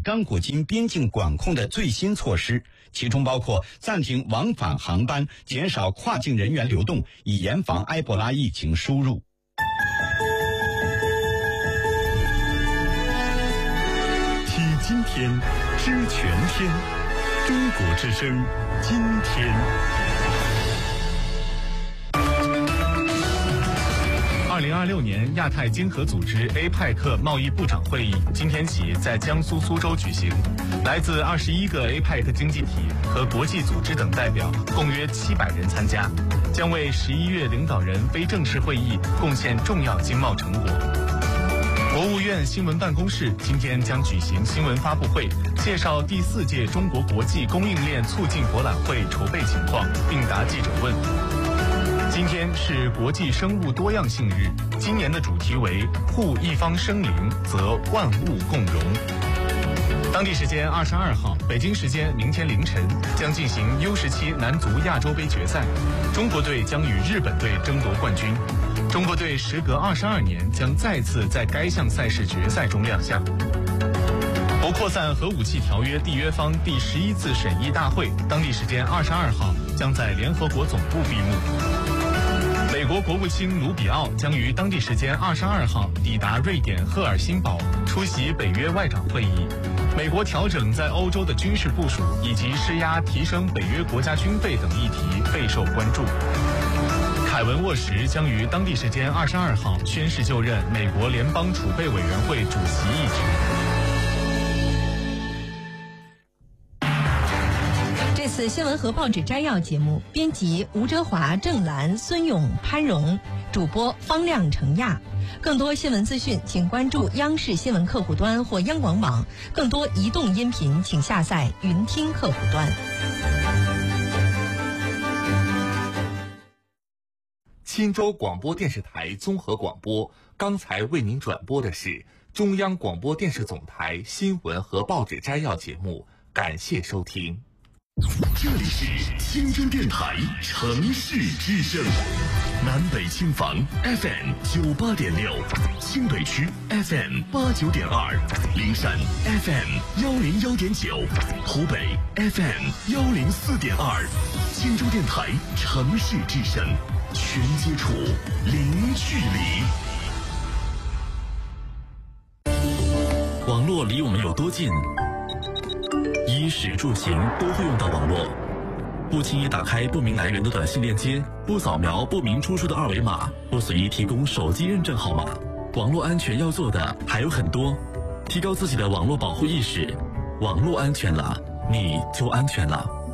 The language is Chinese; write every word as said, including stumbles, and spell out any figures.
刚果金边境管控的最新措施，其中包括暂停往返航班，减少跨境人员流动，以严防埃博拉疫情输入。 体今天，知全天，中国之声，今天。 二零二六年亚太经合组织 A P E C 贸易部长会议今天起在江苏苏州举行，来自二十一个 A P E C 经济体和国际组织等代表，共约七百人参加，将为十一月领导人非正式会议贡献重要经贸成果。国务院新闻办公室今天将举行新闻发布会，介绍第四届中国国际供应链促进博览会筹备情况，并答记者问。今天是国际生物多样性日，今年的主题为护一方生灵，则万物共荣。当地时间二十二号，北京时间明天凌晨将进行 U 十七男足亚洲杯决赛，中国队将与日本队争夺冠军。中国队时隔二十二年将再次在该项赛事决赛中亮相。不扩散核武器条约缔约方第十一次审议大会，当地时间二十二号将在联合国总部闭幕。美国国务卿卢比奥将于当地时间二十二号抵达瑞典赫尔辛堡，出席北约外长会议。美国调整在欧洲的军事部署以及施压提升北约国家军费等议题备受关注。凯文沃什将于当地时间二十二号宣誓就任美国联邦储备委员会主席一职。 这次新闻和报纸摘要节目，编辑吴哲华、郑兰、孙勇、潘荣，主播方亮、程亚。更多新闻资讯，请关注央视新闻客户端或央广网。更多移动音频，请下载云听客户端。 钦州广播电视台综合广播，刚才为您转播的是中央广播电视总台新闻和报纸摘要节目，感谢收听。 这里是青州电台城市之声，南北轻房 F M 九八点六，清北区 F M 八九点二，灵山 F M 幺零幺点九，湖北 F M 幺零四点二，青州电台城市之声，全接触，零距离。 网络离我们有多近？衣食住行都会用到网络，不轻易打开不明来源的短信链接，不扫描不明出处的二维码，不随意提供手机认证号码。网络安全要做的还有很多，提高自己的网络保护意识，网络安全了，你就安全了。